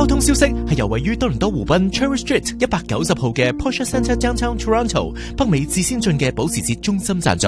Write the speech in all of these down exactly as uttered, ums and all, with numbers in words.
交通消息係由位於多倫多湖濱 Cherry Street 一百九十號嘅 Porsche Centre Downtown Toronto 北美至先進嘅保時捷中心贊助。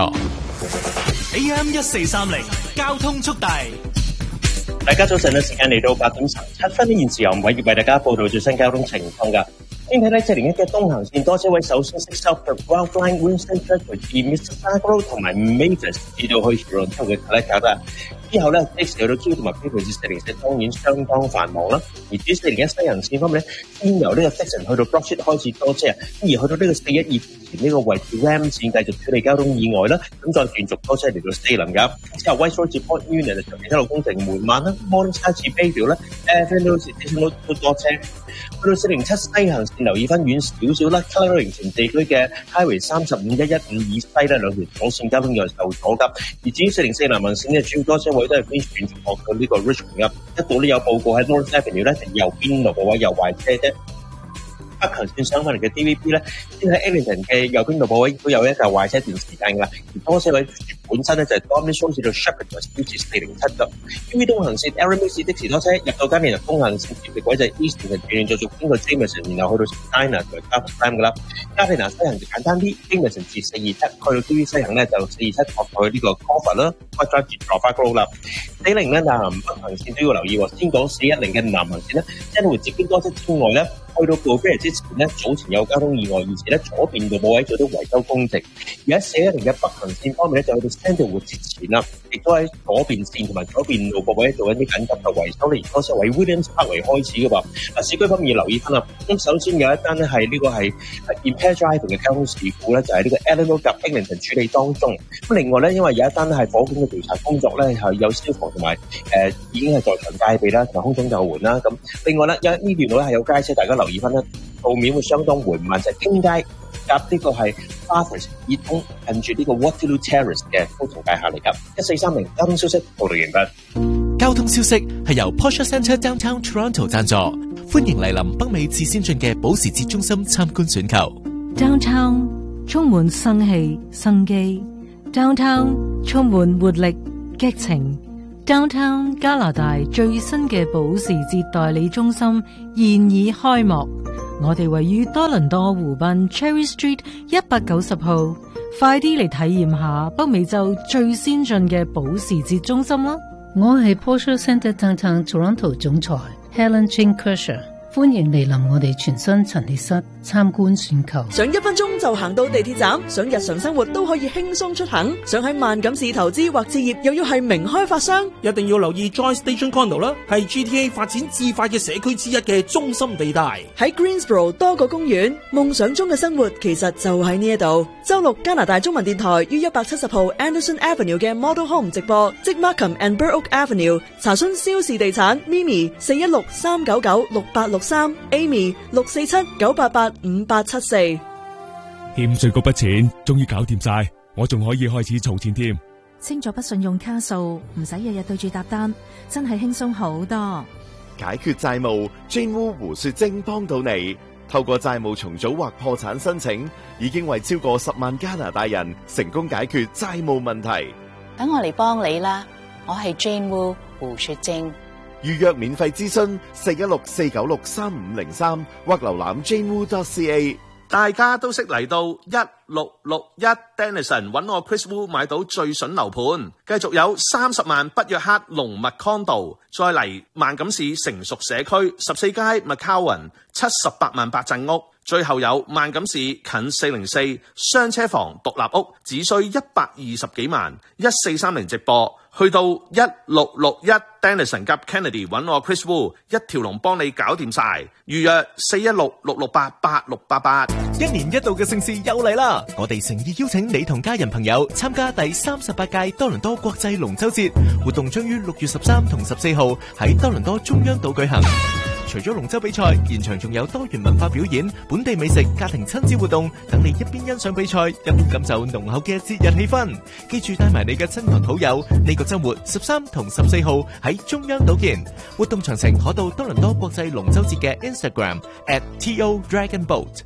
A M 一四三零交通速遞。 大家早晨嘅時間嚟到八點十七分，現時由偉業為大家報道最新交通情況㗎。先睇睇四零一嘅東行線多車位，首先 six South Ground Line Winston Churchill 至 Mississauga 同埋 Mavis 至到去 Toronto 嘅 Collect 啦。之後咧，即時去到 Q 同埋 P 至四零四當然相當繁忙啦。而至於四零一西行線方面咧，先由呢個 Dixon 去到 Broad Street 開始多車，而去到呢個四一二前呢個位置 Ram 線繼續處理交通意外啦。咁再繼續多車嚟到四林㗎。之後 West Road 至 Port Union 就長期一路工程緩慢啦。Morningside 至 Bayview 咧 ，Avenue 至 Station 都多車。去到四零七西行線留意翻遠少少啦 ，Coloring 城地區嘅 Highway 三十五一一五以西咧兩條左線交通又受阻㗎。而至於四零四南行線嘅主要多車位都係邊轉落到呢個 Richmond 㗎。一度呢有報告喺 North Avenue 咧，就右邊路個位又壞車啫。北行線上翻嚟嘅 D V P 咧，先喺 Eglinton 嘅右邊路個位都有一架壞車段時間㗎啦。而多車位本身咧就係 Dominion Road 至到 Shepherd 同埋 Spruce 四零七㗎。U V 東行線 Aramis 的士多車入到間連東行線接力位就係 Easton 轉轉續續經過 Jameson， 然後去到 Steiner 同埋 Carpenter 㗎啦。加利納西行就簡單啲 ，Jameson 至四二七，去到 D V 西行咧就四二七落去呢個 Crawford 啦 ，White Drive 至 Trafalgar Road 啦。四零咧南北行線都要留意喎。先講四一零嘅南行線咧，因為會接經多車之外咧，去到 Beaufort 之前咧，早前有交通意外，而且咧左邊嘅部位做到維修工程。而喺四一零嘅北行線方面咧，就去到 Sandalwood 之前啦，亦都喺左邊線同埋左邊路部位做緊啲緊急嘅維修咧。而多車位 Williams Parkway 開始嘅喎。嗱，市區方面要留意翻啦。咁首先有一單咧係呢個係 impaired driving 嘅交通事故咧，就係、是、呢個 Eleanor 及 Eglinton 處理當中。咁另外咧，因為有一單係火警嘅調查工作咧，係有消防同埋誒已經係在場戒備啦，同埋空中救援啦。咁另外咧，有呢段路咧係有街車，大家留意翻啦。路面會相當緩慢，就係、是、經街夾呢個係 Bathurst 熱通近住呢個 Waterloo Terrace 嘅高層大廈嚟㗎。一四三零交通消息報道完畢。 交通消息係由 Porsche Centre Downtown Toronto 贊助，歡迎嚟臨北美至先進嘅保時捷中心參觀選購。 Downtown 充滿生氣生機 ，Downtown 充滿活力激情。Downtown 加拿大最新嘅保時捷代理中心現已開幕，我哋位於多倫多湖濱 Cherry Street 一百九十號，快啲嚟體驗下北美洲最先進嘅保時捷中心啦！ 我係 Porsche Centre Downtown Toronto 總裁 Helen Chin Kershaw， 歡迎嚟臨我哋全新陳列室參觀選購。 想一分鐘就行到地鐵站，想日常生活都可以輕鬆出行，想喺萬錦市投資或置業又要係名開發商， 一定要留意 Joy Station Condo 啦，係 G T A 發展至快嘅社區之一嘅中心地帶。 喺 Greensboro 多個公園，夢想中嘅生活其實就喺呢一度。周六加拿大中文電台於一百七十號 Anderson Avenue 嘅 Model Home 直播，即 Markham and Burr Oak Avenue。查詢蕭氏地產 Mimi 四一六三九九六八六三 Amy 六四七九八八五八七四。 欠稅嗰筆錢終於搞掂晒，我仲可以開始儲錢添。 清咗筆信用卡數，唔使日日對住搭單，真係輕鬆好多。 解決債務 ，Jane Wu 胡雪晶幫到你。透過債務重組或破產申請，已經為超過十萬加拿大人成功解決債務問題。 等我嚟幫你啦，我係 Jane Wu 胡雪晶。 預約免費諮詢四一六四九六三五零三或瀏覽 jane wu dot c a。 大家都識嚟到一六六一 Denison 揾我 Chris Wu 買到最筍樓盤，繼續有三十萬北約克龍脈 condo， 再嚟萬錦市成熟社區十四街 McCowan 七十八萬八陣屋，最後有萬錦市近四零四雙車房獨立屋，只需一百二十幾萬。一四三零直播去到一六六一 Denison 及 Kennedy 揾我 Chris Wu， 一條龍幫你搞掂晒。預約四一六六六八八六八八。 一年一度嘅盛事又嚟啦！我哋誠意邀請你同家人朋友參加第三十八屆多倫多國際龍舟節活動，將於六月十三同十四號喺多倫多中央島舉行。除咗龍舟比賽，現場仲有多元文化表演、本地美食、家庭親子活動，等你一邊欣賞比賽，一邊感受濃厚嘅節日氣氛。記住帶埋你嘅親朋好友，呢個周末十三同十四號喺中央島見。活動詳情可到多倫多國際龍舟節嘅 Instagram at T O Dragon Boat。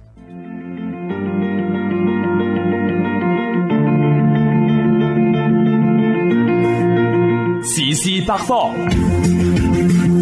時事百科。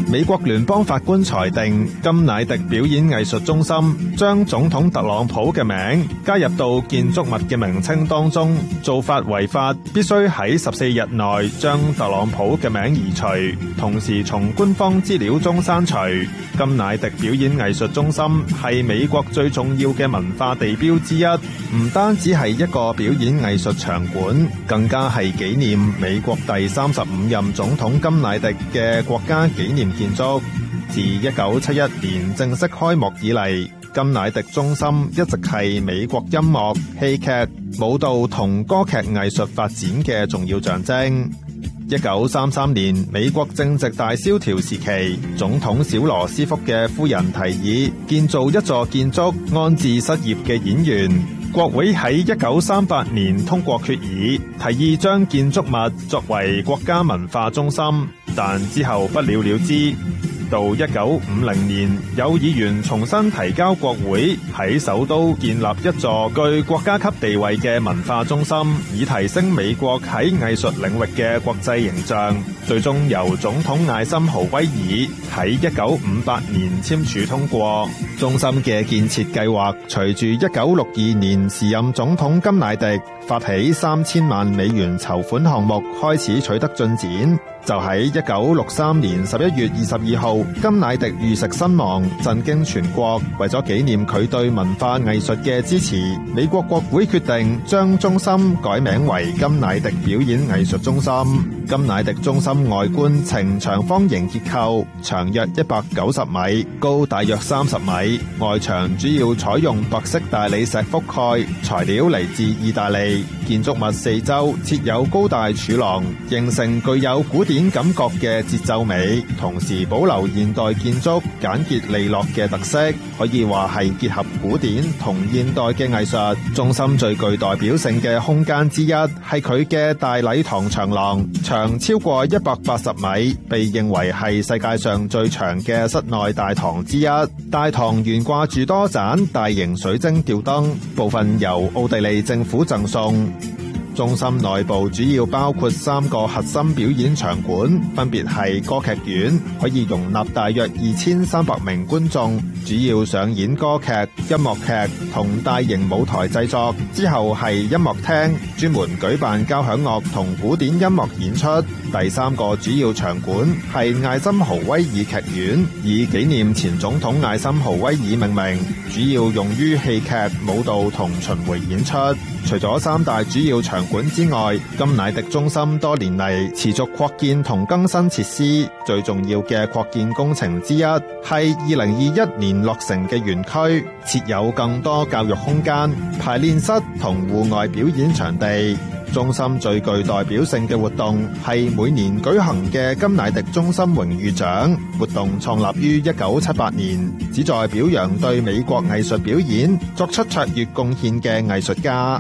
美國聯邦法官裁定甘迺迪表演藝術中心將總統特朗普嘅名加入到建築物嘅名稱當中，做法違法，必須喺十四日內將特朗普嘅名移除，同時從官方資料中刪除。甘迺迪表演藝術中心係美國最重要嘅文化地標之一，唔單止係一個表演藝術場館，更加係紀念美國第三十五任總統甘迺迪嘅國家紀念建築。自一九七一年正式開幕以嚟，甘迺迪中心一直係美國音樂、戲劇、舞蹈同歌劇藝術發展嘅重要象徵。一九三三年，美國正值大蕭條時期，總統小羅斯福嘅夫人提議建造一座建築安置失業嘅演員。國會喺一九三八年通過決議，提議將建築物作為國家文化中心，但之後不了了之。到一九五零年，有議員重新提交國會，喺首都建立一座具國家級地位嘅文化中心，以提升美國喺藝術領域嘅國際形象。最終由總統艾森豪威爾喺一九五八年簽署通過。中心嘅建設計劃隨住一九六二年時任總統甘迺迪發起三千萬美元籌款項目開始取得進展。就喺一九六三年十一月二十二號，甘迺迪遇刺身亡，震驚全國。為咗紀念佢對文化藝術嘅支持，美國國會決定將中心改名為甘迺迪表演藝術中心。甘迺迪中心外觀呈長方形結構，長約一百九十米，高大約三十米。外牆主要採用白色大理石覆蓋，材料嚟自意大利。建築物四周設有高大柱廊，形成具有古典感覺嘅節奏美，同時保留現代建築簡潔利落嘅特色，可以話係結合古典同現代嘅藝術。中心最具代表性嘅空間之一係佢嘅大禮堂長廊，長超過一百八十米，被認為係世界上最長嘅室內大堂之一。大堂懸掛住多盞大型水晶吊燈，部分由奧地利政府贈送。中心內部主要包括三個核心表演場館，分別係歌劇院，可以容納大約二千三百名觀眾，主要上演歌劇、音樂劇同大型舞台製作。之後係音樂廳，專門舉辦交響樂同古典音樂演出。第三個主要場館係艾森豪威爾劇院，以紀念前總統艾森豪威爾命名，主要用於戲劇、舞蹈同巡迴演出。除咗三大主要場館之外，甘迺迪中心多年嚟持續擴建同更新設施，最重要嘅擴建工程之一係二零二一年落成嘅園區，設有更多教育空間、排練室同戶外表演場地。中心最具代表性嘅活動係每年舉行嘅甘迺迪中心榮譽獎活動，創立於一九七八年，旨在表揚對美國藝術表演作出卓越貢獻嘅藝術家。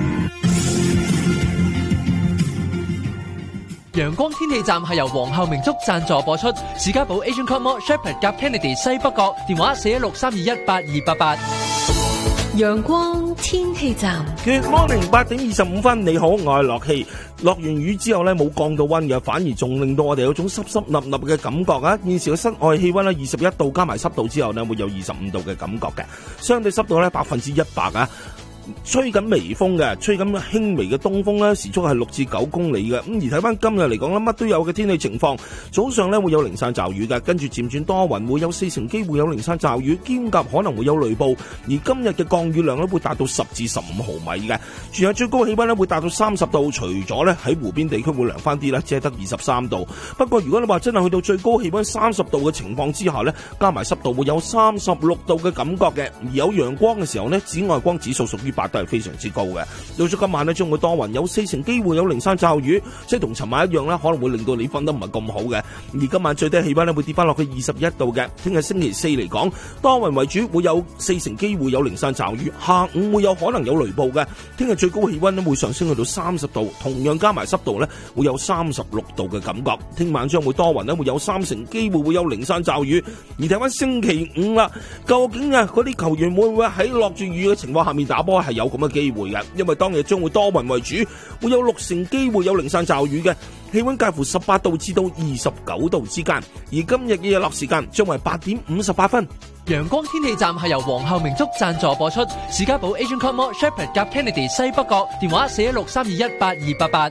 陽光天氣站係由皇后名竹贊助播出，士嘉堡 Asian Club Mall Shepherd 夾 Kennedy 西北角，電話四一六三二一八二八八。 陽光天氣站 Good morning， 八點二十五分，你好，我係樂氣。落完雨之後呢，冇降到溫嘅，反而仲令到我哋有種濕濕立立嘅感覺啊！現時嘅室外氣溫呢，二十一度，加埋濕度之後呢，會有二十五度嘅感覺嘅，相對濕度呢，百分之一百啊！吹緊微風嘅，吹緊輕微嘅東風咧，時速係六至九公里嘅。咁而睇翻今日嚟講咧，乜都有嘅天氣情況。早上咧會有零散驟雨嘅，跟住漸轉多雲，會有四成機會有零散驟雨，兼夾可能會有雷暴。而今日嘅降雨量咧會達到十至十五毫米嘅。仲有最高氣溫咧會達到三十度，除咗咧喺湖邊地區會涼翻啲咧，只係得二十三度。不過如果你話真係去到最高氣溫三十度嘅情況之下咧，加埋濕度會有三十六度嘅感覺嘅。而有陽光嘅時候咧，紫外光指數屬於八，都係非常之高嘅。到咗今晚咧，將會多雲，有四成機會有零散驟雨，即係同尋晚一樣啦，可能會令到你瞓得唔係咁好嘅。而今晚最低氣溫咧會跌翻落去二十一度嘅。聽日星期四嚟講，多雲為主，會有四成機會有零散驟雨，下午會有可能有雷暴嘅。聽日最高氣溫咧會上升去到三十度，同樣加埋濕度咧會有三十六度嘅感覺。聽晚將會多雲咧，會有三成機會會有零散驟雨。而睇翻星期五啦，究竟啊嗰啲球員會唔會喺落住雨嘅情況下面打波？ 係有咁嘅機會嘅，因為當日將會多雲為主，會有六成機會有零散驟雨嘅，氣溫介乎十八度至到二十九度之間。而今日嘅日落時間將為八點五十八分。 陽光天氣站係由皇后明燭贊助播出，士嘉堡 Asian Club Mall Shepherd 夾 Kennedy 西北角，電話四一六三二一八二八八。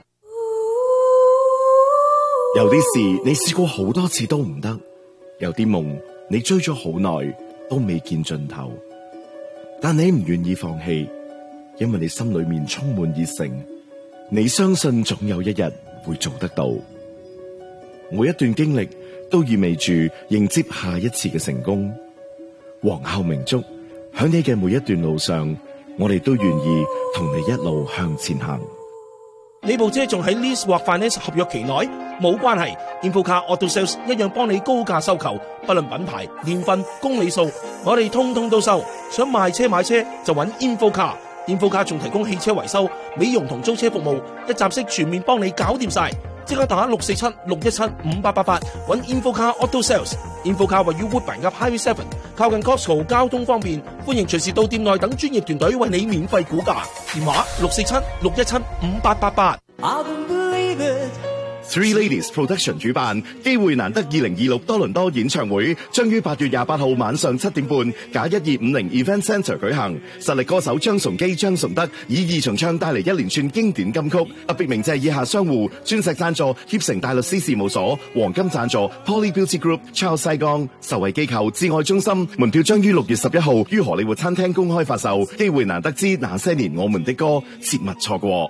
有啲事你試過好多次都唔得，有啲夢你追咗好耐都未見盡頭，但你唔願意放棄，因為你心裏面充滿熱誠，你相信總有一日會做得到。每一段經歷都意味住迎接下一次嘅成功。皇后明燭，響你嘅每一段路上，我哋都願意同你一路向前行。 你部車仲喺 lease 或 finance 合約期內？冇關係 ，InfoCar Auto Sales 一樣幫你高價收購，不論品牌、年份、公里數，我哋通通都收。想賣車買車就揾 InfoCar，InfoCar 仲提供汽車維修、美容同租車服務，一站式全面幫你搞掂晒。即刻打六四七六一七五八八八揾 InfoCar Auto Sales。InfoCar 位於 Woodbine 及 Highway Seven， 靠近 Costco， 交通方便，歡迎隨時到店內等專業團隊為你免費估價。電話六四七六一七五八八八。 Three Ladies Production 主辦，機會難得二零二六多倫多演唱會將於八月廿八號晚上七點半，假一二五零 Event Centre 舉行。實力歌手張崇基、張崇德以二重唱帶嚟一連串經典金曲，特別鳴謝以下商戶：鑽石贊助協成大律師事務所，黃金贊助 Poly Beauty Group、Charles 西江，受惠機構至愛中心。門票將於六月十一號於荷里活餐廳公開發售。機會難得之那些年我們的歌，切勿錯過。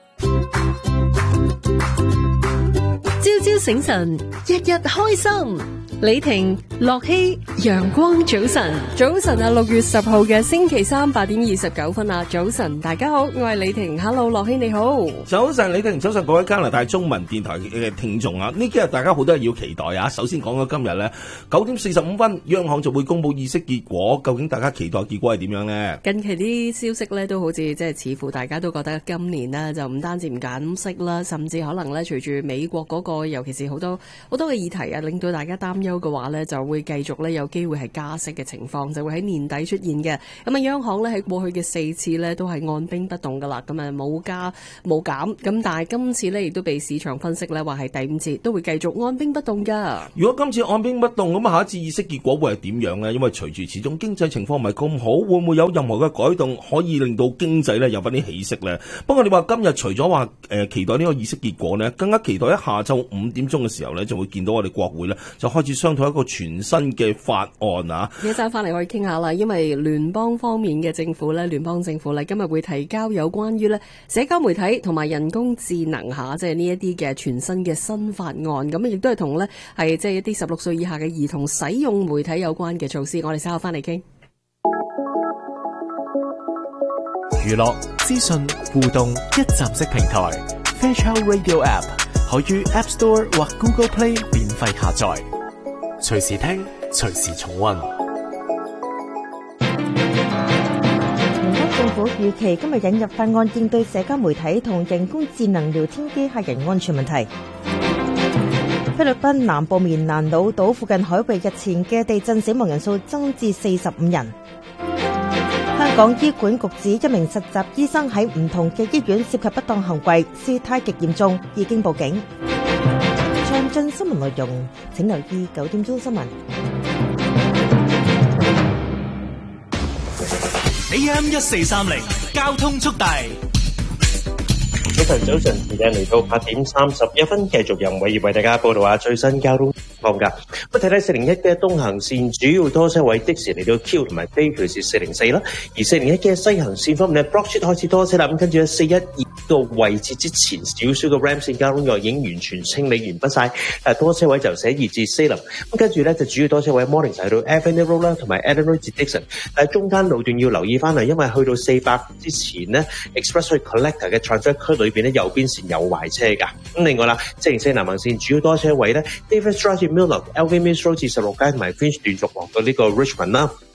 朝朝醒神，日日開心。李婷、樂希，陽光早晨， 早晨啊！六月十號嘅星期三八點二十九分啊！早晨，大家好，我係李婷。Hello， 樂希你好。 早晨，李婷，早晨，各位加拿大中文電台嘅聽眾啊！呢幾日大家好多嘢要期待啊！首先講咗今日咧，九點四十五分，央行就會公布議息結果，究竟大家期待結果係點樣呢？ 近期啲消息咧都好似即係似乎大家都覺得今年呢就唔單止唔減息啦，甚至可能咧隨住美國嗰個，尤其是好多好多嘅議題啊，令到大家擔憂嘅話咧，就會繼續咧有機會係加息嘅情況，就會喺年底出現嘅。咁啊，央行咧喺過去嘅四次咧都係按兵不動噶啦，咁啊冇加冇減。咁但係今次咧亦都被市場分析咧話係第五次都會繼續按兵不動噶。 如果今次按兵不動，咁下一次議息結果會係點樣呢？因為隨住始終經濟情況唔係咁好，會唔會有任何嘅改動可以令到經濟咧有翻啲起色呢？不過你話今日除咗話誒期待呢個議息結果呢，更加期待喺下晝五點鐘嘅時候呢，就會見到我哋國會呢就開始商討一個全新嘅法案啊！ 一陣翻嚟可以傾下啦，因為聯邦方面嘅政府咧，聯邦政府咧今日會提交有關於咧社交媒體同埋人工智能下，即係呢一啲嘅全新嘅新法案，咁亦都係同咧係即係一啲十六歲以下嘅兒童使用媒體有關嘅措施。我哋稍後翻嚟傾。 娛樂、資訊、互動一站式平台 Fairchild Radio App 可於 App Store 或 Google Play 免費下載。隨時聽，隨時重溫。 聯邦政府預期今日引入法案，應對社交媒體同人工智能聊天機械人安全問題。菲律賓南部棉蘭島島附近海域日前嘅地震死亡人數增至四十五人。香港醫管局指一名實習醫生喺唔同嘅醫院涉及不當行為，事態極嚴重，已經報警。詳盡新聞內容，請留意九點鐘新聞。 A M 一四三零交通速遞。 早晨，早晨，時間嚟到八點三十一分，繼續由偉業為大家報道下最新交通情況㗎。咁睇睇四零一嘅東行線主要多車位的士嚟到 Q 同埋飛，佢是四零四啦。而四零一嘅西行線方面咧 ，Brock Street 開始多車啦。咁跟住喺四一二個位置之前，少少嘅 Ram 線交通又已經完全清理完畢晒。誒多車位就寫二至四林。咁跟住咧就主要多車位 Morning 就去到 Avenue Road 啦，同埋 Adelaide 至 Dixon。但係中間路段要留意翻啦，因為去到四百之前咧 ，Expressway Collector 嘅 Transfer 區裏邊咧右邊線有壞車㗎。咁另外啦，四零四南行線主要多車位咧 ，Davis Drive 至 Miller、Elgin Mills Road 至十六街同埋 Finch 段續落到呢個 Richmond 啦。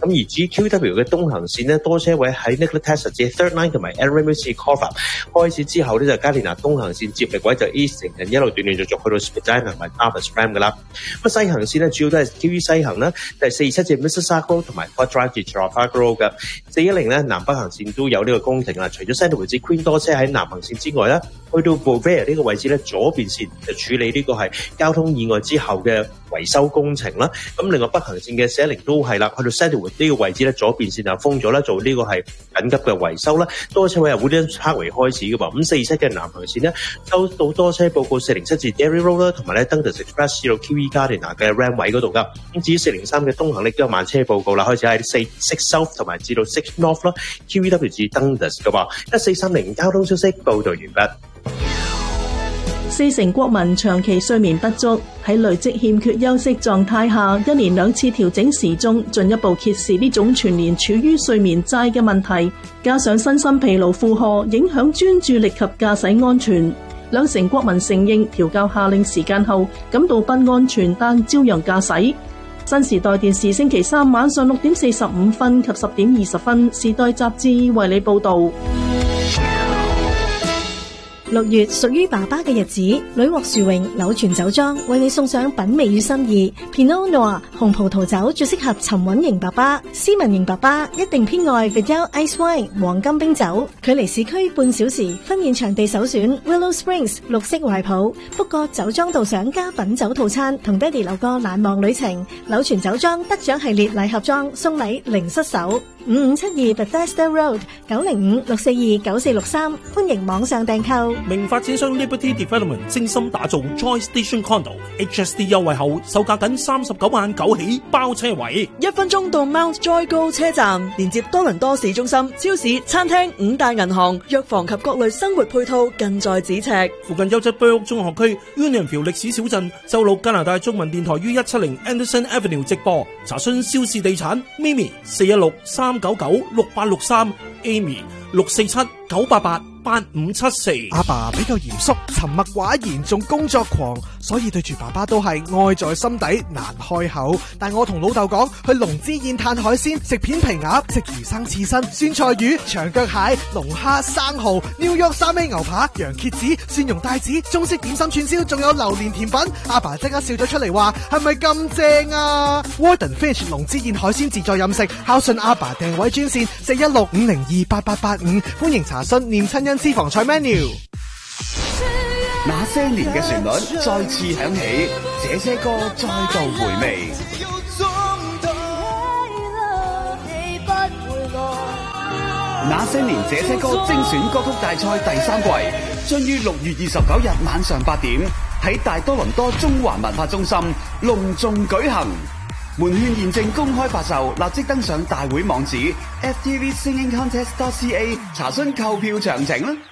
咁而至於 Q E W 嘅東行線呢，多車位喺 Nikola Tesla 至 Third Line 同埋 Aramis Cover 開始之後呢，就加連拿東行線接力位就 East 城一路斷斷續續去到 Spadina 同埋 Albert Ram 噶啦。咁西行線呢，主要都係 Q E 西行啦，第四二七至 Mississauga 同埋 Port Drive 至 Trafalgar Road 嘅。四一零呢，南北行線都有呢個工程啦，除咗 Sandalwood 至 Queen 多車喺南行線之外呢，去到 Bovere 呢個位置呢，左邊線就處理呢個係交通意外之後嘅維修工程啦。咁另外北行線嘅四一零都係啦，去到 Sandalwood 呢個位置呢，左邊線就封咗啦，做呢個係緊急嘅維修啦。多車位由 Williams Parkway 開始嘅噃。咁四二七嘅南行線呢，收到多車報告四零七至 Derry Road 啦，同埋咧 Dundas Express 至到 Q E Gardiner 嘅 Ram 位嗰度噶。咁至於四零三嘅東行呢，都有慢車報告啦，開始喺四 Six South 同埋至到 Six North 啦 ，Q E W 至 Dundas 嘅噃。一四三零交通消息報道完畢。 四成國民長期睡眠不足，喺累積欠缺休息狀態下，一年兩次調整時鐘，進一步揭示呢種全年處於睡眠債嘅問題。加上身心疲勞負荷，影響專注力及駕駛安全。兩成國民承認調校下令時間後感到不安全，但照樣駕駛。新時代電視星期三晚上六點四十五分及十點二十分，時代雜誌為你報導。 六月屬於爸爸嘅日子，女獲殊榮柳泉酒莊為你送上品味與心意。Pinot Noir 紅葡萄酒最適合沉穩型爸爸，斯文型爸爸一定偏愛 Vidal Ice Wine 黃金冰酒。距離市區半小時，婚宴場地首選 Willow Springs 綠色懷抱。不過酒莊導賞加品酒套餐，同爹哋留個難忘旅程。柳泉酒莊得獎系列禮盒裝，送禮零失手。五五七二 Bethesda Road 九零五六四二九四六三，歡迎網上訂購。 名發展商 Liberty Development 精心打造 Joy Station Condo H S D 優惠後，售價僅三十九萬九起包車位， 一分鐘到 Mount Joy 高車站，連接多倫多市中心、超市、餐廳、五大銀行、藥房及各類生活配套，近在咫尺。 附近優質居屋中學區 Unionville 歷史小鎮，周六加拿大中文電台於一七零 Anderson Avenue 直播。查詢肖氏地產 Mimi 四一六三九九六八六三 Amy 六四七九八八八五七四。 阿爸比較嚴肅，沉默寡言，仲工作狂，所以對住爸爸都係愛在心底，難開口。但我同老豆講，去龍之宴嘆海鮮，食片皮鴨，食魚生刺身、酸菜魚、長腳蟹、龍蝦、生蠔、New York 三味牛扒、羊蝎子、蒜蓉帶子、中式點心串燒，仲有榴蓮甜品。阿爸即刻笑咗出嚟話：係咪咁正啊 ？Warden Fish 龍之宴海鮮自助飲食，孝順阿爸訂位專線四一六五零二八八八五，歡迎查詢念親恩私房菜 menu。 那些年嘅旋律再次響起，這些歌再度回味。那些年這些歌精選歌曲大賽第三季將於六月二十九日晚上八點喺大多倫多中環文化中心隆重舉行。門券現正公開發售，立即登上大會網址 f t v singing contest dot c a 查詢購票詳情啦。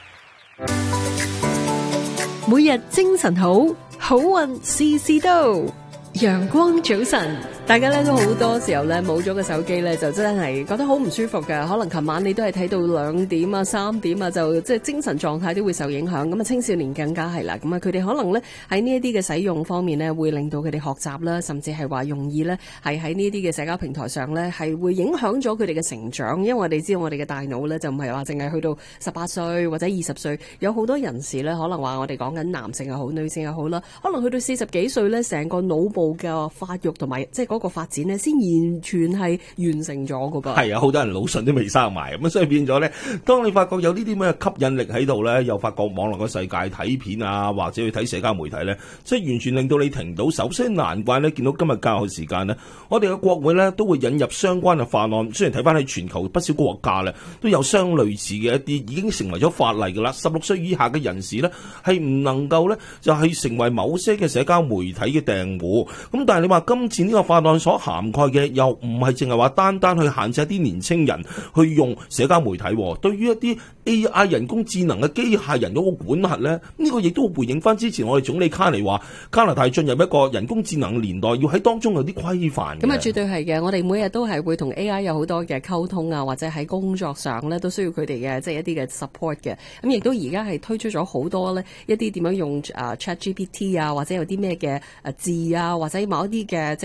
每日精神好，好運事事到。陽光早晨， 大家咧都好多時候咧冇咗個手機咧，就真係覺得好唔舒服嘅。可能琴晚你都係睇到兩點啊、三點啊，就即係精神狀態都會受影響。咁啊，青少年更加係啦。咁啊，佢哋可能咧喺呢一啲嘅使用方面咧，會令到佢哋學習啦，甚至係話容易咧係喺呢一啲嘅社交平台上咧，係會影響咗佢哋嘅成長。因為我哋知道我哋嘅大腦咧就唔係話淨係去到十八歲或者二十歲，有好多人士咧可能話我哋講緊男性又好、女性又好啦，可能去到四十幾歲咧，成個腦部嘅發育同埋即係嗰個發展咧，先完全係完成咗噶噃。 係啊，好多人腦筍都未生埋，咁所以變咗咧，當你發覺有呢啲咩吸引力喺度咧，又發覺網絡嘅世界睇片啊，或者去睇社交媒體咧，即係完全令到你停到手。所以難怪咧，見到今日教學時間咧，我哋嘅國會咧都會引入相關嘅法案。雖然睇翻喺全球不少國家咧都有相類似嘅一啲已經成為咗法例噶啦，十六歲以下嘅人士咧係唔能夠咧就係成為某些嘅社交媒體嘅訂戶。咁但係你話今次呢個法案所涵蓋嘅又唔係淨係話單單去限制一啲年青人去用社交媒體，對於一啲 A I 人工智能嘅機械人嗰個管轄咧，呢、呢個亦都回應翻之前我哋總理卡尼話加拿大進入一個人工智能年代，要喺當中有啲規範。 咁啊，絕對係嘅。我哋每日都係會同 A I 有好多嘅溝通啊，或者喺工作上咧都需要佢哋嘅即係一啲嘅 support 嘅。咁亦都而家係推出咗好多咧一啲點樣用啊 ChatGPT 啊，或者有啲咩嘅誒字啊，或者某一啲嘅即係一啲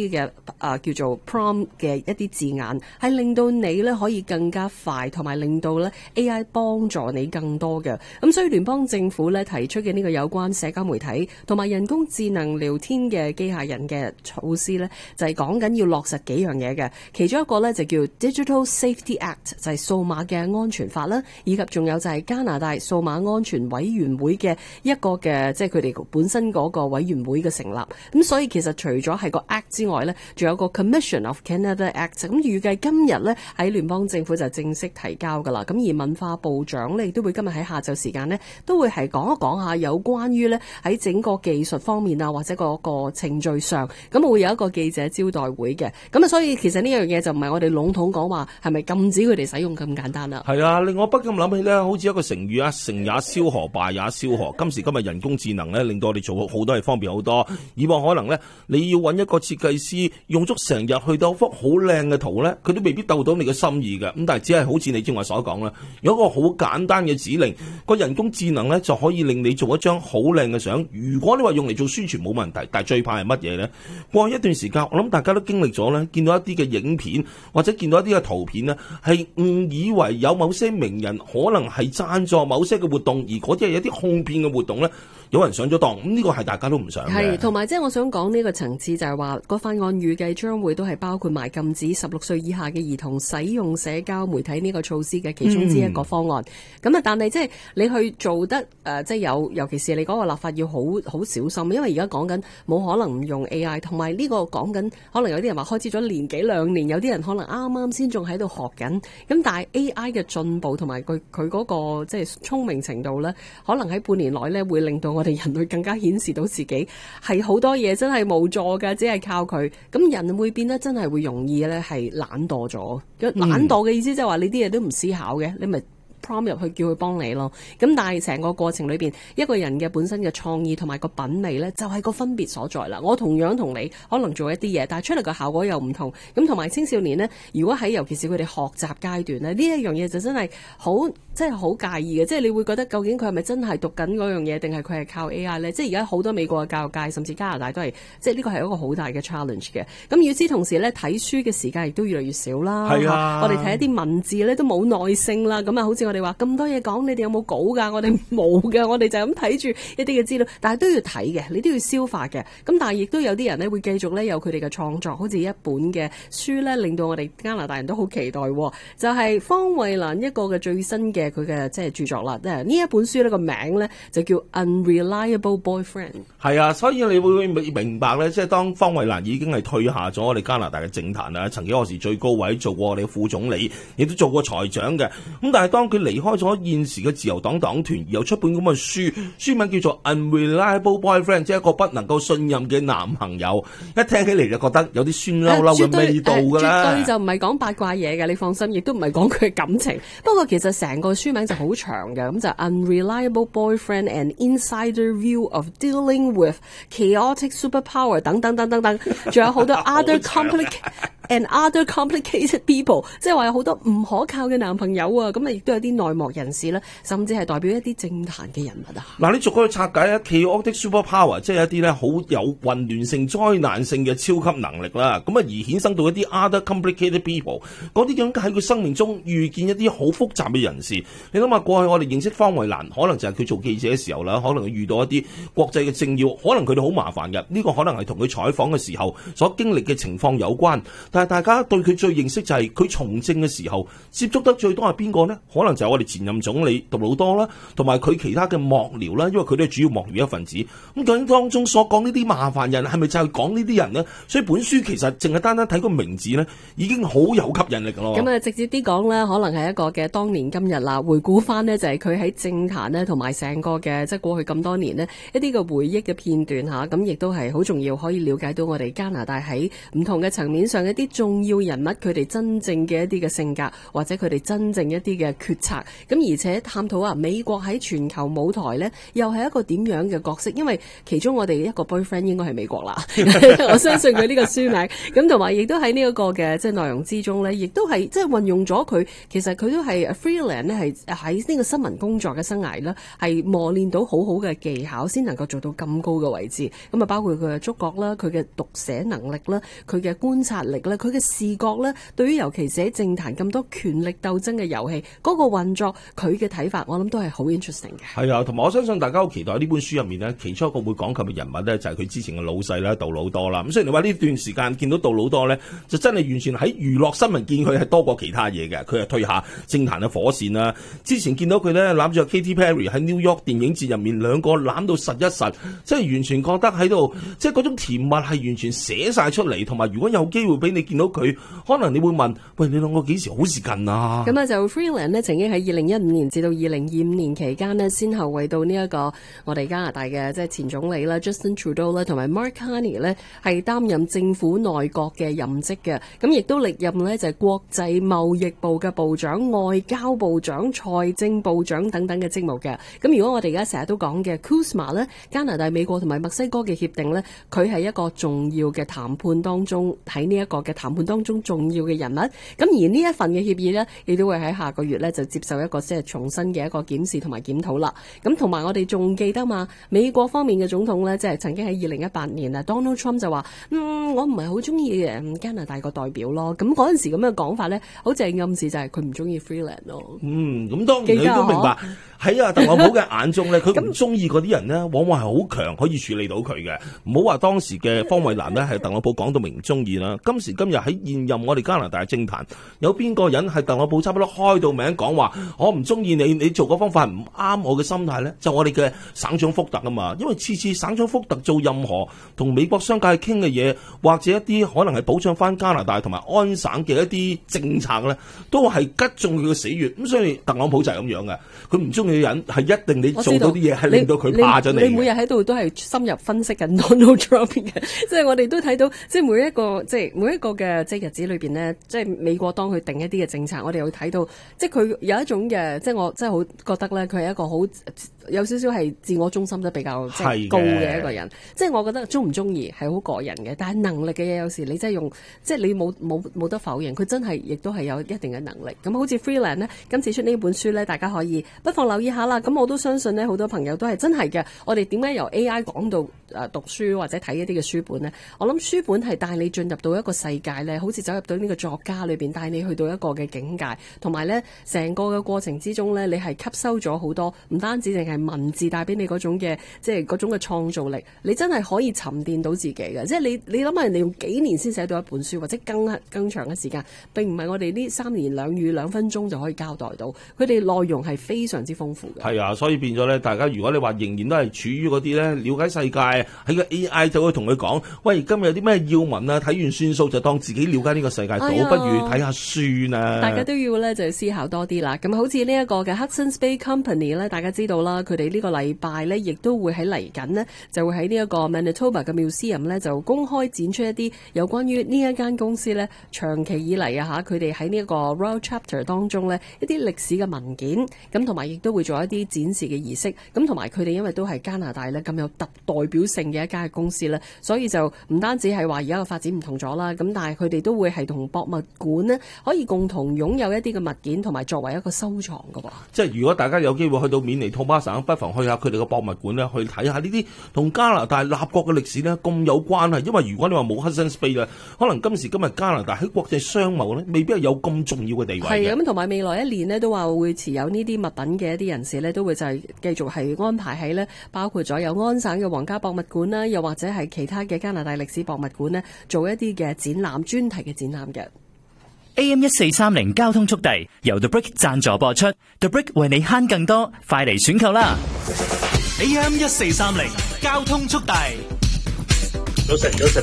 啲嘅啊叫做 prompt 嘅一啲字眼，係令到你咧可以更加快，同埋令到咧 A I 幫助你更多嘅。咁所以聯邦政府咧提出嘅呢個有關社交媒體同埋人工智能聊天嘅機械人嘅措施咧，就係講緊要落實幾樣嘢嘅。其中一個咧就叫 Digital Safety Act， 就係數碼嘅安全法啦，以及仲有就係加拿大數碼安全委員會嘅一個嘅即係佢哋本身嗰個委員會嘅成立。咁所以其實除咗係個 Act 之外咧，仲有個 Commission of Canada Act。咁預計今日咧喺聯邦政府就正式提交噶啦。咁而文化部長咧亦都會今日喺下晝時間咧都會係講一講下有關於咧喺整個技術方面啊，或者嗰個程序上，咁會有一個記者招待會嘅。咁啊，所以其實呢樣嘢就唔係我哋籠統講話係咪禁止佢哋使用咁簡單啦。 係啊，令我不禁諗起咧，好似一個成語啊，成也蕭何，敗也蕭何。今時今日人工智能咧，令到我哋做好多嘢方便好多。以往可能咧，你要揾一個設計師用足成日去到幅好靚嘅圖咧，佢都未必鬥到你嘅心意嘅。咁但係只係好似你正話所講啦，有一個好簡單嘅指令，個人工智能咧就可以令你做一張好靚嘅相。如果你話用嚟做宣傳冇問題，但係最怕係乜嘢咧？過去一段時間，我諗大家都經歷咗咧，見到一啲嘅影片或者見到一啲嘅圖片咧，係誤以為有某些名人可能係贊助某些嘅活動，而嗰啲係一啲控騙嘅活動咧，有人上咗當。咁呢個係大家都唔想嘅。 係，同埋即係我想講呢個層次就係話，個法案預計將會都係包括埋禁止十六歲以下嘅兒童使用社交媒體呢個措施嘅其中之一個方案。咁、嗯、啊，但係即係你去做得誒、呃，即係有，尤其是你嗰個立法要好好小心，因為而家講緊冇可能唔用 A I， 同埋呢個講緊可能有啲人話開始咗年幾兩年，有啲人可能啱啱先仲喺度學緊。咁但係 A I 嘅進步同埋佢佢嗰個即係聰明程度咧，可能喺半年內咧會令到我哋人類更加顯示到自己係好多嘢真係無助㗎，只係靠佢。咁人會變得真係會容易咧係懶惰咗。懶惰嘅意思即係話你啲嘢都唔思考嘅，你咪prompt 入去叫佢幫你咯。咁但係成個過程裏邊，一個人嘅本身嘅創意同埋個品味咧，就係個分別所在啦。我同樣同你可能做一啲嘢，但係出嚟個效果又唔同。咁同埋青少年呢，如果喺尤其是佢哋學習階段咧，呢一樣嘢就真係好即係好介意嘅。即係你會覺得究竟佢係咪真係讀緊嗰樣嘢，定係佢係靠 A I 咧？即係而家好多美國嘅教育界，甚至加拿大都係，即係呢個係一個好大嘅 challenge 嘅。咁與此同時咧，睇書嘅時間亦都越嚟越少啦。係啊，我哋睇一啲文字咧都冇耐性啦。咁啊，好似我哋話咁多嘢講，你哋有冇稿㗎？我哋冇嘅，我哋就咁睇住一啲嘅資料，但係都要睇嘅，你都要消化嘅。咁但係亦都有啲人咧會繼續咧有佢哋嘅創作，好似一本嘅書咧，令到我哋加拿大人都好期待。就係、是、方慧蘭一個嘅最新嘅佢嘅即係著作啦。呢一本書呢個名咧就叫 Unreliable Boyfriend。係啊，所以你會明白咧，即係當方慧蘭已經係退下咗我哋加拿大嘅政壇啦，曾經我是最高位做過我哋嘅副總理，亦都做過財長嘅。咁但係當佢離開咗現時嘅自由黨黨團，而又出本咁嘅書，書名叫做 Unreliable Boyfriend， 即係一個不能夠信任嘅男朋友。一聽起嚟就覺得有啲酸溜溜嘅味道㗎啦。 絕對就唔係講八卦嘢嘅，你放心，亦都唔係講佢嘅感情。不過其實成個書名就好長嘅，咁就 Unreliable Boyfriend and Insider View of Dealing with Chaotic Superpower 等等等等等，仲有好多 other complicated and other complicated people， 即係話有好多唔可靠嘅男朋友啊。咁啊，亦都有啲內幕人士啦，甚至係代表一啲政壇嘅人物啊。 嗱，你逐個去拆解啊 Chaotic Superpower， 即係一啲咧好有混亂性、災難性嘅超級能力啦。咁啊，而衍生到一啲 other complicated people， 嗰啲咁喺佢生命中遇見一啲好複雜嘅人士。你諗下，過去我哋認識方慧蘭，可能就係佢做記者嘅時候啦，可能佢遇到一啲國際嘅政要，可能佢哋好麻煩嘅。呢個可能係同佢採訪嘅時候所經歷嘅情況有關。但係大家對佢最認識就係佢從政嘅時候接觸得最多係邊個呢？可能就係我哋前任總理杜魯多啦，同埋佢其他嘅幕僚啦，因為佢都係主要幕僚一份子。咁究竟當中所講呢啲麻煩人係咪就係講呢啲人呢？所以本書其實淨係單單睇個名字呢，已經好有吸引力咯。 咁啊，直接啲講呢，可能係一個嘅當年今日啦。回顧翻呢，就係佢喺政壇呢，同埋成個嘅即係過去咁多年呢，一啲嘅回憶嘅片段嚇，咁亦都係好重要，可以了解到我哋加拿大喺唔同嘅層面上一啲重要人物佢哋真正嘅一啲嘅性格，或者佢哋真正一啲嘅決策。咁而且探討啊，美國喺全球舞台呢，又係一個點樣嘅角色？因為其中我哋一個 boyfriend 應該係美國啦，我相信佢呢個書名。咁同埋亦都喺呢一個嘅即係內容之中呢，亦都係即係運用咗佢。其實佢都係 freelance 呢，係喺呢個新聞工作嘅生涯呢，係磨練到好好嘅技巧，先能夠做到咁高嘅位置。咁啊，包括佢嘅觸覺啦，佢嘅讀寫能力啦，佢嘅觀察力啦，佢嘅視覺咧，對於尤其是喺政壇咁多權力鬥爭嘅遊戲嗰個運作，佢嘅睇法，我諗都係好 interesting 嘅。 係啊，同埋我相信大家好期待呢本書入面呢，其中一個會講及嘅人物咧，就係佢之前嘅老細啦，杜魯多啦。咁雖然你話呢段時間見到杜魯多咧，就真係完全喺娛樂新聞見佢係多過其他嘢嘅，佢係退下政壇嘅火線啦。之前見到佢咧攬住 Katy Perry 喺 New York 電影節入面，兩個攬到實一實，即係完全覺得喺度，即係嗰種甜蜜係完全寫晒出嚟。同埋如果有機會俾你見到佢，可能你會問：喂，你兩個幾時好時近啊？ 咁啊，就 Freeland 呢曾經喺二零一五年至到二零二五年期間呢，先後為到呢一個我哋加拿大嘅即係前總理啦 Justin Trudeau 啦，同埋 Mark Carney 呢係擔任政府內閣嘅任職嘅。咁亦都歷任呢就係國際貿易部嘅部長、外交部長、財政部長等等嘅職務嘅。咁如果我哋而家成日都講嘅 C U S M A 呢，加拿大、美國同埋墨西哥嘅協定呢，佢係一個重要嘅談判當中，喺呢一個嘅談判當中重要嘅人物。咁而呢一份嘅協議呢，亦都會喺下個月呢就接受一個即係重新嘅一個檢視同埋檢討啦。咁同埋我哋仲記得嘛，美國方面嘅總統呢，即係曾經喺二零一八年啊 Donald Trump 就話：嗯，我唔係好中意誒加拿大個代表咯。咁嗰陣時咁嘅講法呢，好似係暗示就係佢唔中意 Freeland 咯。 嗯，咁當然你都明白。喺啊特朗普嘅眼中咧，佢唔中意嗰啲人咧，往往係好強，可以處理到佢嘅。唔好話當時嘅方慧蘭咧，係特朗普講到明唔中意啦。今時今日喺現任我哋加拿大政壇，有邊個人係特朗普差唔多開到名講話，我唔中意你，你做個方法唔啱我嘅心態咧？就我哋嘅省長福特啊嘛。因為次次省長福特做任何同美國商界傾嘅嘢，或者一啲可能係保障翻加拿大同埋安省嘅一啲政策咧，都係擊中佢嘅死穴。咁所以特朗普就係咁樣嘅，佢唔中意嘅人係一定你做到啲嘢係令到佢怕咗你。 你每日喺度都係深入分析緊 Donald Trump 嘅，即係我哋都睇到，即係每一個即係每一個嘅即係日子裏邊呢，即係美國當佢定一啲嘅政策，我哋會睇到，即係佢有一種嘅，即係我真係好覺得咧，佢係一個好有少少係自我中心得比較即係高嘅一個人。即係我覺得中唔中意係好個人嘅，但係能力嘅嘢有時你真係用，即係你冇冇冇得否認，佢真係亦都係有一定嘅能力。咁好似 Freeland 呢，今次出呢本書咧，大家可以不妨留意下啦。咁我都相信呢，好多朋友都係真係嘅。我哋點解由 A I 講到誒讀書或者睇一啲嘅書本呢？我諗書本係帶你進入到一個世界咧，好似走入到呢個作家裏邊，帶你去到一個嘅境界，同埋咧成個嘅過程之中咧，你係吸收咗好多，唔單止淨係文字帶俾你嗰種嘅，即係嗰種嘅創造力，你真係可以沉澱到自己嘅。即係你你諗下，人哋用幾年先寫到一本書，或者更更長嘅時間，並唔係我哋呢三言兩語兩分鐘就可以交代到。佢哋內容係非常之豐富嘅。 係啊，所以變咗咧，大家如果你話仍然都係處於嗰啲咧了解世界，喺個 A I 就會同佢講：喂，今日有啲咩要聞啊？睇完算數就當自己了解呢個世界，倒、哎、不如睇下書啊！ 大家都要咧就思考多啲啦。咁好似呢一個嘅 Hudson's Bay Company 咧，大家知道啦，佢哋呢個禮拜咧，亦都會喺嚟緊呢，就會喺呢一個 Manitoba 嘅 Museum 咧，就公開展出一啲有關於呢一間公司咧長期以嚟啊嚇，佢哋喺呢一個 Royal Chapter 當中咧一啲歷史嘅文件，咁同埋亦都會做一啲展示嘅儀式。咁同埋佢哋因為都係加拿大咧咁有特代表性嘅一間公司咧，所以就唔單止係話而家嘅發展唔同咗啦，咁但係佢哋都會係同博物館呢可以共同擁有一啲嘅物件，同埋作為一個收藏㗎喎。 即係如果大家有機會去到緬尼吐巴省，不妨去下佢哋嘅博物館咧，去睇下呢啲同加拿大立國嘅歷史咧咁有關係。因為如果你話冇 Hudson's Bay 咧，可能今時今日加拿大喺國際商貿咧，未必係有咁重要嘅地位。 係咁，同埋未來一年呢，都話會持有呢啲物品嘅一啲人士呢，都會就係繼續係安排喺呢，包括咗有安省嘅皇家博物館啦，又或者係其他嘅加拿大歷史博物館呢，做一啲嘅展覽，專題嘅展覽嘅。 A M 一四三零交通速遞由 The Brick 贊助播出 ，The Brick 為你慳更多，快嚟選購啦 ！A M 一四三零交通速遞。 早晨，早晨啊！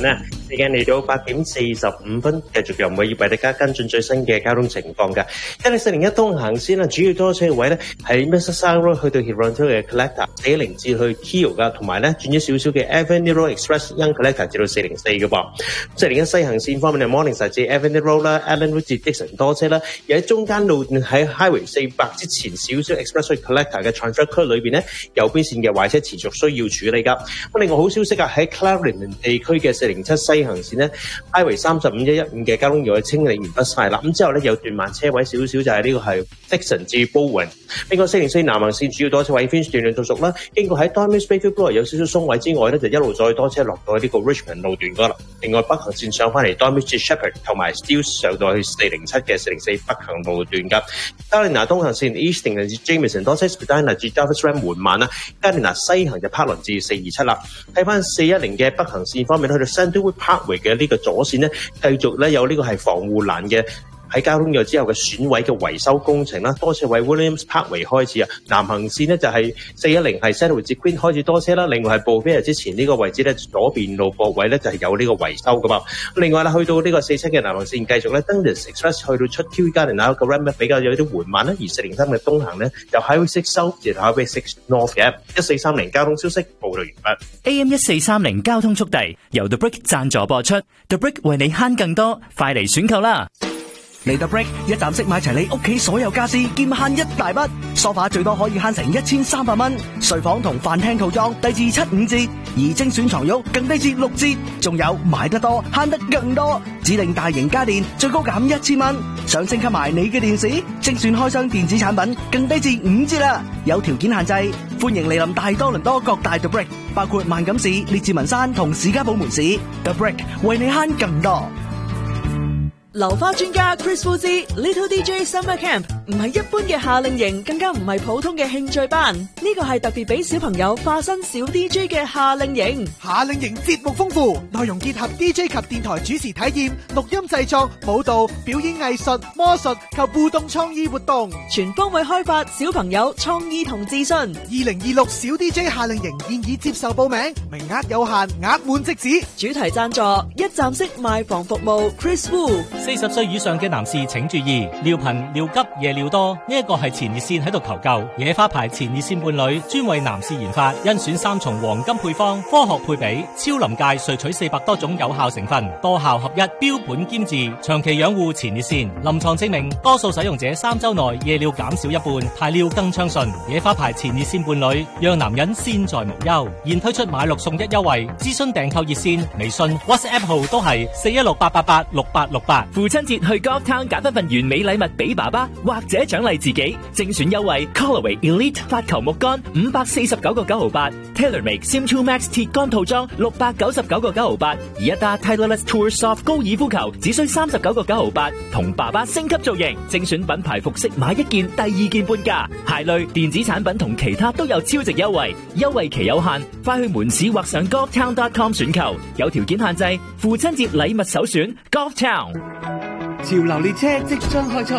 時間嚟到八點四十五分，繼續由每業為大家跟進最新嘅交通情況㗎。一零四零一東行先啦，主要多車位咧喺 Mississauga Road 去到 Toronto 嘅 Collector 四一零至去 Keel 㗎，同埋咧轉咗少少嘅 Avenue Road Express Young Collector 至到四零四嘅噃。四零一西行線方面係 Morningside 至 Avenue Road 啦 ，Allen Road 至 Dixon 多車啦，而喺中間路段喺 Highway 四百之前少少 Express Road Collector 嘅 Transfer 區裏邊咧，右邊線嘅壞車持續需要處理㗎。咁另外好消息啊，喺 Clarendon 地區嘅四零七西行線咧 ，Highway 三十五一一五嘅交通又係清理完畢晒啦。咁之後咧有段慢車位少少就係呢個係 Dixon 至 Bowen。另外四零四南行線主要多車位 Finch 段段續啦，經過喺 Dormy Bayfield Block 有少少鬆位之外咧，就一路再多車落到去呢個 Richmond 路段嗰啦。另外北行線上翻嚟 Dormy 至 Shepherd 同埋 Steele 上到去四零七嘅四零四北行路段㗎。Darling 東行線 Easting 至 Jameson 多車 Spadina 至 Jarvis Ram 緩慢啦。Darling 西行就 Parkland 至四二七啦。睇翻四一零嘅北行線方面，去到 Sandalwood Parkway 嘅呢個左線咧，繼續咧有呢個係防護欄嘅喺交通咗之後嘅損毀嘅維修工程啦，多車位 Williams Parkway 開始啊，南行線咧就係四一零係 Sandalwood 至 Queen 開始多車啦，另外係 Bouvier 之前呢個位置咧左邊路駁位咧就係有呢個維修噶嘛。另外啦，去到呢個四七嘅南行線繼續咧 Dundas Express 去到出 Kew Garden 啊個 Ram 比較有啲緩慢啦，而四零三嘅東行咧由 Highway Six South 至 Highway Six North 嘅一四三零交通消息報道完畢。 A M 一四三零交通速遞由 The Brick 贊助播出 ，The Brick 為你慳更多，快嚟選購啦！ 嚟到 Brick 一站式買齊你屋企所有家私，兼慳一大筆。梳化最多可以慳成一千三百蚊，睡房同飯廳套裝低至七五折，而精選床褥更低至六折。仲有買得多慳得更多，指定大型家電最高減一千蚊。想升級埋你嘅電視，精選開箱電子產品更低至五折啦。有條件限制，歡迎嚟臨大多倫多各大 The Brick， 包括萬錦市、列治文山同士嘉堡門市。The Brick 為你慳更多。 流花專家 Chris Wu 之 Little D J Summer Camp 唔係一般嘅夏令營，更加唔係普通嘅興趣班，呢個係特別俾小朋友化身小 D J 嘅夏令營。 夏令營節目豐富，內容結合 D J 及電台主持體驗、錄音製作、舞蹈、表演藝術、魔術及互動創意活動， 全方位開發小朋友創意同自信。 二零二六小 D J 夏令營現已接受報名，名額有限，額滿即止。 主題贊助一站式賣房服務 Chris Wu。 四十歲以上嘅男士請注意，尿頻、尿急、夜尿多，呢一個係前熱線喺度求救。野花牌前熱線伴侶專為男士研發，甄選三重黃金配方，科學配比，超臨界萃取四百多種有效成分，多效合一，標本兼治，長期養護前熱線。臨床證明，多數使用者三周內夜尿減少一半，排尿更暢順。野花牌前熱線伴侶，讓男人先在無憂。現推出買六送一優惠，諮詢訂購熱線、微信、WhatsApp 號都係四一六八八八六八六八。 父親節去 Golf Town 揀翻份完美禮物俾爸爸，或者獎勵自己。精選優惠 Callaway Elite 發球木杆五百四十九個九毫八 ，TaylorMade Sim two Max 鐵杆套裝六百九十九個九毫八，而一打 Titleist Tour Soft 高爾夫球只需三十九個九毫八，同爸爸升級造型。精選品牌服飾買一件第二件半價，鞋類、電子產品同其他都有超值優惠，優惠期有限，快去門市或上 golf town dot com 選購，有條件限制。父親節禮物首選 Golf Town。 潮流列車即將開出，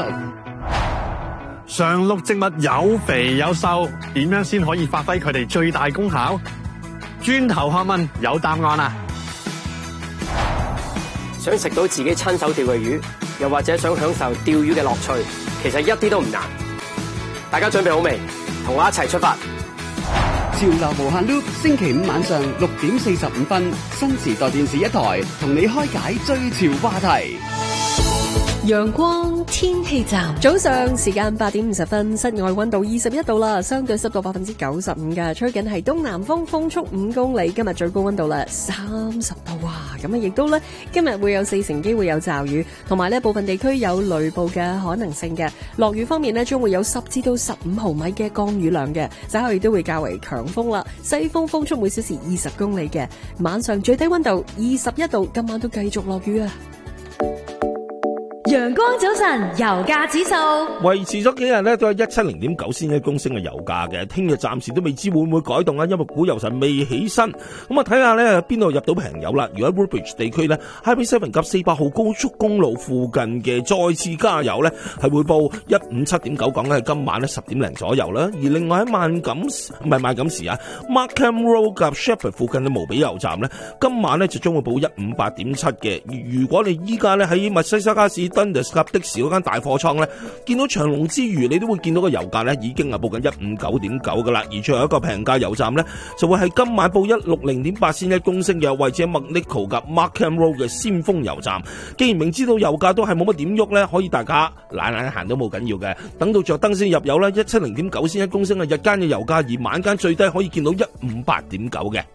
常綠植物有肥有瘦，點樣先可以發揮佢哋最大功效？轉頭學問有答案啦！ 想食到自己親手釣嘅魚，又或者想享受釣魚嘅樂趣，其實一啲都唔難。大家準備好未？同我一齊出發！ 潮流無限 loop， 星期五晚上六點四十五分，新時代電視一台同你開解最潮話題。 陽光天氣站， 早上時間八點五十分，室外溫度二十一度啦，相對濕度百分之九十五嘅，吹緊係東南風，風速五公里。今日最高溫度啦三十度啊！咁啊，亦都咧今日會有四成機會有驟雨，同埋咧部分地區有雷暴嘅可能性嘅。落雨方面咧，將會有十至到十五毫米嘅降雨量嘅，稍後亦都會較為強風啦。西風風速每小時二十公里嘅，晚上最低溫度二十一度，今晚都繼續落雨啊！ 陽光早晨，油價指數維持咗幾日呢，都係一七零點九先一公升嘅油價嘅。聽日暫時都未知會唔會改動啊，因為股油神未起身。咁啊，睇下呢邊度入到平油啦。如果喺 Woodbridge 地區呢 Highway 七及四百號高速公路附近嘅再次加油呢，係會報一五七點九，講緊係今晚呢十點零左右啦。而另外喺萬錦唔係萬錦時啊 Markham Road 及 Shepherd 附近嘅無比油站呢，今晚呢就將會報一五八點七嘅。如果你依家呢喺密西沙加市Dundas 及的士嗰間大貨倉咧，見到長龍之餘，你都會見到個油價咧已經係報緊一五九點九噶啦。而最後一個平價油站咧，就會係今晚報一六零點八先一公升嘅位置喺 McNichol 及 Markham Road 嘅先鋒油站。既然明知道油價都係冇乜點喐咧，可以大家懶懶行都冇緊要嘅。等到着燈先入油啦，一七零點九先一公升嘅日間嘅油價，而晚間最低可以見到一五八點九嘅。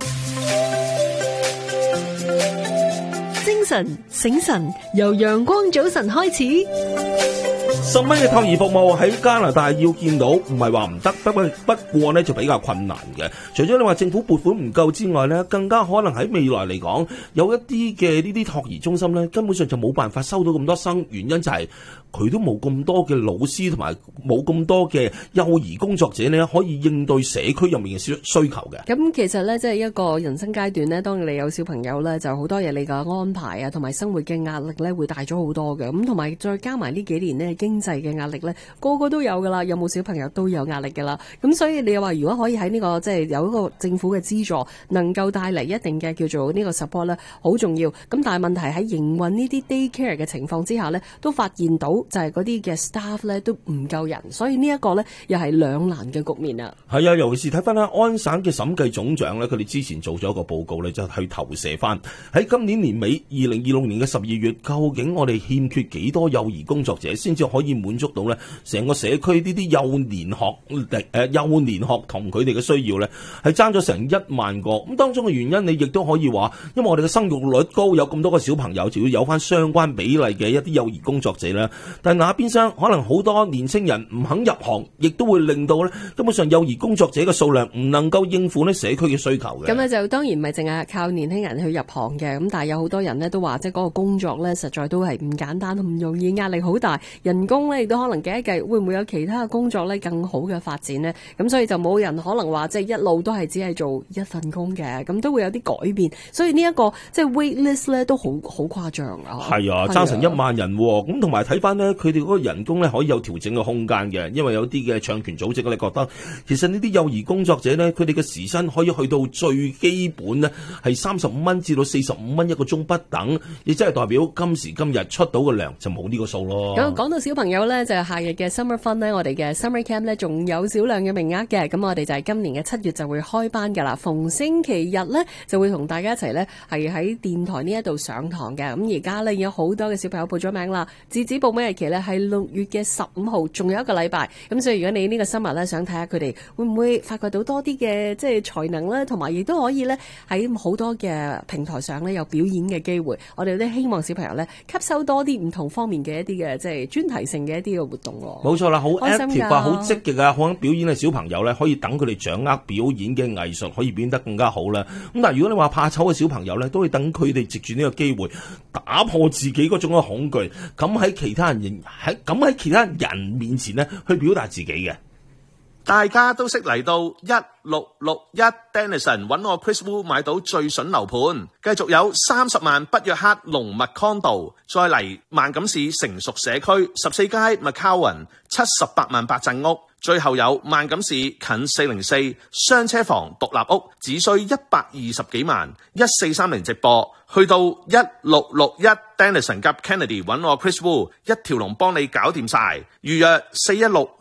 精神醒神，由陽光早晨開始。 十蚊嘅托兒服務喺加拿大要見到，唔係話唔得，不過不過呢就比較困難嘅。除咗你話政府撥款唔夠之外呢，更加可能喺未來嚟講，有一啲嘅呢啲托兒中心呢，根本上就冇辦法收到咁多生，原因就係佢都冇咁多嘅老師同埋冇咁多嘅幼兒工作者呢，可以應對社區入面嘅需需求嘅。 咁其實呢，即係一個人生階段呢，當然你有小朋友呢，就好多嘢你嘅安排啊，同埋生活嘅壓力呢會大咗好多嘅。咁同埋再加埋呢幾年呢，經濟嘅壓力呢，個個都有噶啦，有冇小朋友都有壓力噶啦。咁所以你又話如果可以喺呢個即係有一個政府嘅資助，能夠帶嚟一定嘅叫做呢個 support 呢，好重要。咁但係問題喺營運呢啲 daycare 嘅情況之下呢，都發現到就係嗰啲嘅 staff 呢都唔夠人，所以呢一個呢又係兩難嘅局面啊。 係啊，尤其是睇翻咧安省嘅審計總長呢，佢哋之前做咗一個報告呢，就去投射翻喺今年年尾二零二六年嘅十二月，究竟我哋欠缺幾多幼兒工作者先至可以滿足到呢成個社區呢啲幼年學誒幼年學童佢哋嘅需要呢，係爭咗成一萬個。咁當中嘅原因你亦都可以話，因為我哋嘅生育率高，有咁多個小朋友，就要有翻相關比例嘅一啲幼兒工作者啦。但係那邊廂可能好多年青人唔肯入行，亦都會令到呢根本上幼兒工作者嘅數量唔能夠應付呢社區嘅需求嘅。 咁咧就當然唔係淨係靠年輕人去入行嘅，咁但係有好多人呢都話，即係嗰個工作呢實在都係唔簡單，唔容易，壓力好大，人工呢亦都可能計一計，會唔會有其他嘅工作呢更好嘅發展呢？咁所以就冇人可能話即係一路都係只係做一份工嘅，咁都會有啲改變。所以呢一個即係 wait list 呢都好好誇張啊！ 係啊，爭成一萬人喎。咁同埋睇翻呢，佢哋嗰個人工呢可以有調整嘅空間嘅，因為有啲嘅唱權組織咧覺得，其實呢啲幼兒工作者呢，佢哋嘅時薪可以去到最基本呢係三十五蚊至到四十五蚊一個鐘不等，亦即係代表今時今日出到嘅糧就冇呢個數咯。 咁講到小朋友呢，就係夏日嘅 summer fun 呢，我哋嘅 summer camp 呢仲有少量嘅名額嘅，咁我哋就係今年嘅七月就會開班噶啦，逢星期日呢，就會同大家一齊呢係喺電台呢一度上堂嘅。咁而家呢，有好多嘅小朋友報咗名啦，截止報名日期呢係六月嘅十五號，仲有一個禮拜。咁所以如果你呢個 summer 呢想睇下佢哋會唔會發掘到多啲嘅即係才能呢，同埋亦都可以呢喺好多嘅平台上呢有表演嘅機會，我哋都希望小朋友呢吸收多啲唔同方面嘅一啲嘅即係專題性嘅一啲嘅活動。 冇錯啦，好 active 啊，好積極啊，好想表演嘅小朋友呢，可以等佢哋掌握表演嘅藝術，可以表演得更加好啦。咁但係如果你話怕醜嘅小朋友呢，都會等佢哋藉住呢個機會打破自己嗰種嘅恐懼，咁喺其他人喺咁喺其他人面前呢去表達自己嘅。 大家都識嚟到一六六一 Denison 揾我 Chris Wu 買到最筍樓盤，繼續有三十萬北約克龍密 Condo， 再嚟萬錦市成熟社區十四街 McCowan 七十八萬八鎮屋，最後有萬錦市近四零四雙車房獨立屋，只需一百二十幾萬，一四三零直播，去到一六六一 Denison 及 Kennedy 揾我 Chris Wu， 一條龍幫你搞掂晒，預約四一六